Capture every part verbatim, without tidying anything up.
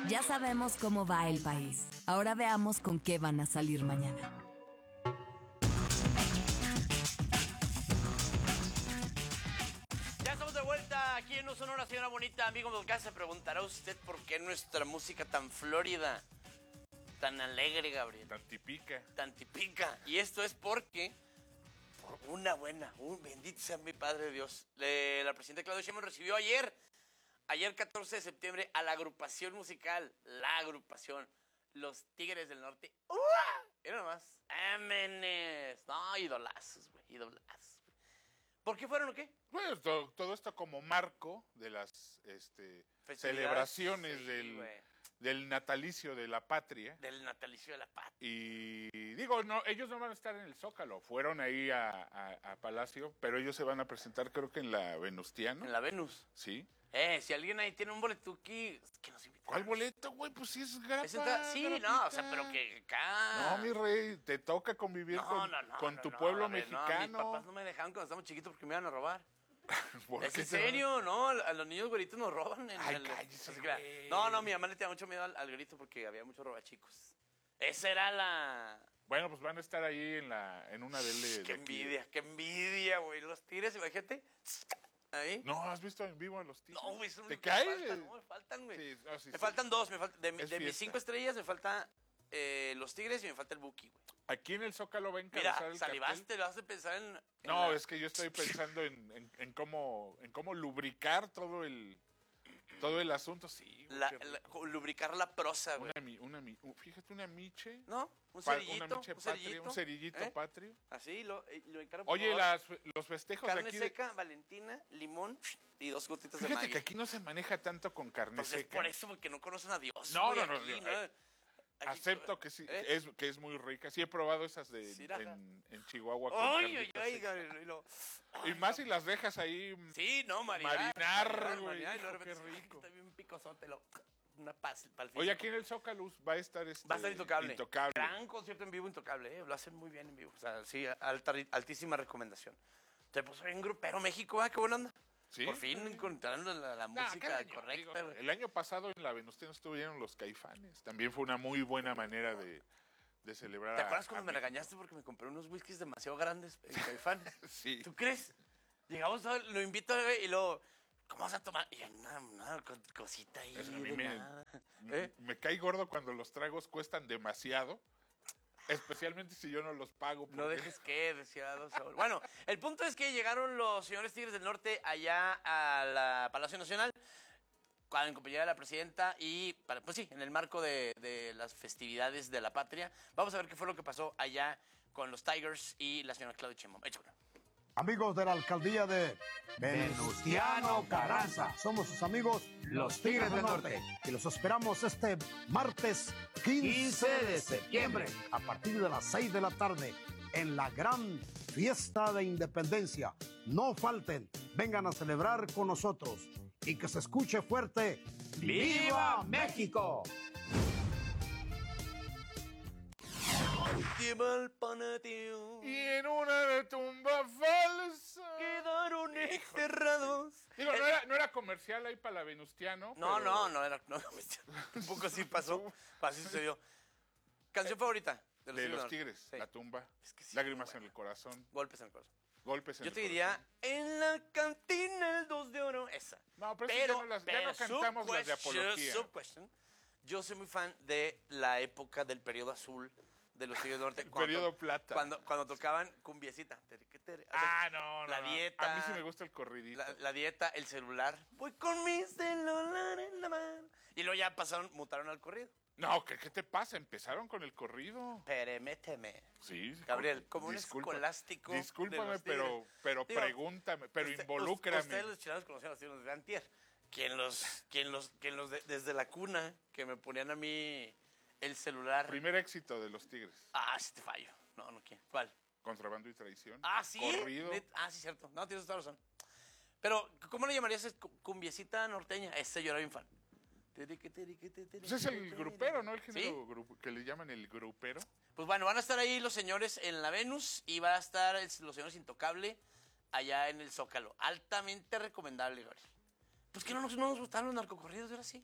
Ya sabemos cómo va el país. Ahora veamos con qué van a salir mañana. Ya estamos de vuelta aquí en No Sonora, señora bonita. Amigo Mosca, se preguntará usted por qué nuestra música tan florida, tan alegre, Gabriel. Tan tipica. Tan tipica. Y esto es porque, por una buena, un bendito sea mi Padre Dios, le, la presidenta Claudia Sheinbaum recibió ayer, ayer catorce de septiembre, a la agrupación musical, la agrupación, Los Tigres del Norte. ¡Uah! Era nomás. ¡Ámenes! No, idolazos, güey, idolazos. ¿Por qué fueron o qué? Bueno, todo, todo esto como marco de las este, celebraciones sí, del, del natalicio de la patria. Del natalicio de la patria. Y digo, no, ellos no van a estar en el Zócalo, fueron ahí a, a, a Palacio, pero ellos se van a presentar creo que en la Venustiano. En la Venus. Sí. Eh, si alguien ahí tiene un boleto aquí, que nos invita. ¿Cuál boleto, güey? Pues sí es grapa, Esta, Sí, grapita. no, o sea, pero que acá... No, mi rey, te toca convivir no, con, no, no, con no, tu no, pueblo a ver, mexicano. No, mis papás no me dejaban cuando estábamos chiquitos porque me iban a robar. ¿Por ¿Es qué en te van? serio? No, a los niños güeritos nos roban. En Ay, el, cállese, así que la- güey. No, no, mi mamá le tenía mucho miedo al, al grito porque había muchos robachicos. Esa era la... Bueno, pues van a estar ahí en la en una de, de Qué de aquí. envidia, qué envidia, güey. Los tigres, imagínate. Ahí. No, ¿has visto en vivo a los tigres? No, güey, son ¿Te los que caes? me faltan, no, me faltan, güey. Sí, no, sí, me sí. faltan dos, me falta, de, mi- Es de mis fiesta. cinco estrellas me falta eh, los Tigres y me falta el Buki, güey. Aquí en el Zócalo va a encabezar Mira, el salivaste, cartel. lo vas a pensar en... en No, la- es que yo estoy pensando en, en, en cómo en cómo lubricar todo el todo el asunto. Sí, güey, la- qué la- rico. lubricar la prosa, güey. una, mi- una, mi- uh, fíjate, una miche. ¿No? Un Pa- cerillito, una miche un patria, cerillito. un cerillito ¿eh? patrio. Así, lo, eh, lo encargo, por Oye, favor. las, los festejos de Carne aquí. de- seca, Valentina, limón y dos gotitas de fíjate Maggi. que aquí no se maneja tanto con carne Pues es seca. por eso, porque no conocen a Dios. No, güey, no, no, aquí, no, eh, Aquí- Acepto que sí, ¿eh? es, que es muy rica. Sí he probado esas de Sí, ajá. en, en Chihuahua. con Ay, ay, carnita ay, seca. Gabriel, y lo- Y más si las dejas ahí. Sí, no, marinar. Marinar, güey, marinar, y hijo, luego de qué repente, ay, rico. Está bien picosote, lo... Una paz para el Oye, aquí en el Zócalo va a estar este. Va a estar intocable. Intocable. Gran concierto en vivo, intocable, ¿eh? Lo hacen muy bien en vivo. O sea, sí, alta, altísima recomendación. Te puso bien grupero México, ¿ah? Qué buena onda. Sí. Por fin encontraron la, la Nah, música cada año, correcta, digo, güey. el año pasado en la Venustiano estuvieron los Caifanes. También fue una muy buena manera de, de celebrar. ¿Te a- acuerdas cuando a me México. regañaste porque me compré unos whiskies demasiado grandes en Caifán? Sí. ¿Tú crees? Llegamos, a- lo invito a y luego, ¿cómo vas a tomar? Y yo, nada, nada, co- cosita ahí. Eso a mí de me, nada. ¿Eh? me cae gordo cuando los tragos cuestan demasiado. Especialmente si yo no los pago. No porque- dejes que, decía Don Saúl. Bueno, el punto es que llegaron los señores Tigres del Norte allá a la Palacio Nacional en compañía de la presidenta y, para, pues sí, en el marco de, de las festividades de la patria. Vamos a ver qué fue lo que pasó allá con los Tigers y la señora Claudia Sheinbaum. Échamelo. Amigos de la alcaldía de Venustiano Carranza, somos sus amigos los Tigres del Norte y los esperamos este martes quince de septiembre a partir de las seis de la tarde en la gran fiesta de independencia. No falten, vengan a celebrar con nosotros y que se escuche fuerte ¡Viva México! Lleva el panateo. Y en una tumba falsa. Quedaron enterrados. Digo, no era, no era comercial ahí para la Venustiano. No, pero- no, no era. No, un poco así pasó. Así sucedió. ¿Canción favorita? De Tigres los del Norte. Tigres, Sí. La tumba. Es que sí, Lágrimas bueno. en el corazón. Golpes en el corazón. Golpes en Yo el te corazón. diría, en la cantina el dos de oro, esa. No, pero esas ya no las- ya no cantamos las de sub-question, apología. sub-question, yo soy muy fan de la época del periodo azul de los Tigres del Norte. El periodo plata. Cuando, cuando tocaban cumbiecita. Ah, no, no. La no. dieta. A mí sí me gusta el corridito. La, la dieta, el celular. Voy con mi celular en la mano. Y luego ya pasaron, mutaron al corrido. No, ¿qué, ¿qué te pasa? Empezaron con el corrido. Permíteme. Sí. Gabriel, como un disculpa- escolástico de Discúlpame, los pero, Tigres. pero Digo, pregúntame, pero Usted- involúcrame. Ustedes los chilenos conocían a los Tigres de Antier. Quien los, quien los, quien los de- desde la cuna, que me ponían a mí el celular. Primer éxito de los Tigres. Ah, sí te fallo. No, no quiero. ¿Cuál? Contrabando y traición. Ah, sí. Corrido. Net- Ah, sí, cierto. No, tienes toda razón. Pero, ¿cómo le llamarías? Es cu- Cumbiecita norteña. Ese yo era bien fan. Pues es el grupero, ¿no? El ¿Sí? género grupo- que le llaman el grupero. Pues bueno, van a estar ahí los señores en la Venus y va a estar el- los señores Intocable allá en el Zócalo. Altamente recomendable, Gabriel. Pues que no nos, no nos gustaron los narcocorridos, ahora sí.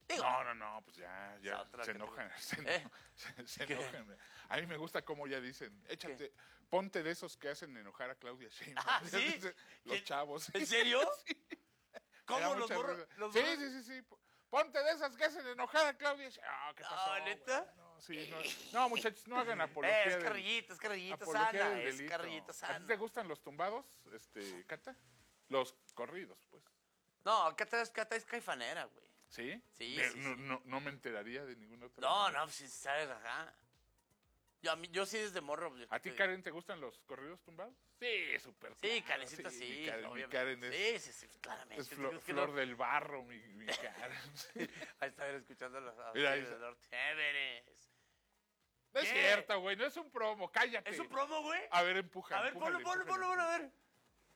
Digo, No, no, no, pues ya, ya, Esa otra se que- enojan, se, ¿Eh? eno- se- se ¿Qué? enojan. A mí me gusta cómo ya dicen, échate, ponte de esos que hacen enojar a Claudia Sheinbaum. Ah, ¿sí? Los ¿Qué? chavos. ¿En serio? Me da ¿Cómo los mucha borros? risa. Los Sí, borros- sí, sí, sí. Ponte de esas que hacen enojar a Claudia Sheinbaum. Ah, ¿qué No, pasó? ¿neta? güey? No, sí, no, no, muchachos, no hagan apología. Eh, es del- carrillita, es carrillita apología sana, del es delito. carrillita ¿A ti sana. te gustan los tumbados, este, Cata? Los corridos, pues. No, acá traes, acá traes caifanera, güey. ¿Sí? Sí, Eh, sí, no, sí. no, no me enteraría de ningún otro. No, no, pues sí, sabes, ajá. Yo, a mí, yo sí desde morro. pues, ¿A ti, sí. Karen, te gustan los corridos tumbados? Sí, súper. Sí, claro, Karencita sí, mi Karen, mi obviamente. Karen es, Sí, sí, sí, claramente. es ¿Tú flor, crees que flor no? del barro, mi, mi Karen. Ahí está, a ver, escuchando los a- Mira, ahí del está. norte. Everest. No es ¿Qué? cierto, güey, no es un promo, cállate. ¿Es un promo, güey? A ver, empuja. A ver, ponlo, empújale, ponlo, ponlo, empújale. ponlo, a ver.